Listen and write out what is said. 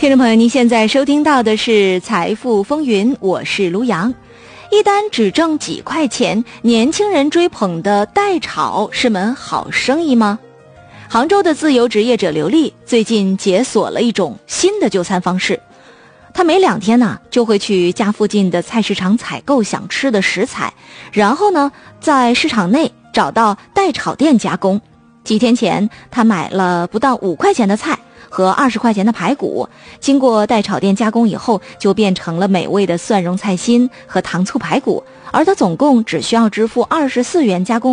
听众朋友，您现在收听到的是财富风云，我是卢阳。一单只挣几块钱，年轻人追捧的代炒是门好生意吗？杭州的自由职业者刘丽最近解锁了一种新的就餐方式，他每2天呢就会去家附近的菜市场采购想吃的食材，然后呢在市场内找到代炒店加工。几天前他买了不到5块钱的菜和20块钱的排骨，经过代炒店加工以后，就变成了美味的蒜蓉菜心和糖醋排骨，而他总共只需要支付24元加工